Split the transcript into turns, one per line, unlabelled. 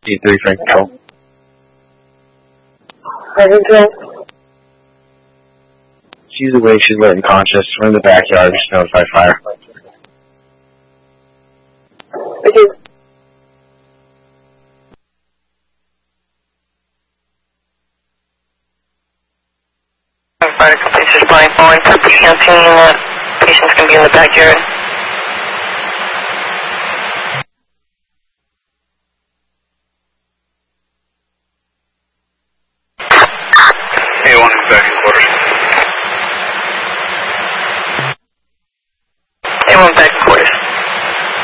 E3 Frank Control. She's awake, she's lit and conscious. We're in the backyard, just notify fire.
Okay. Fire completes responding following purpose campaign. Patient's going to be in the backyard.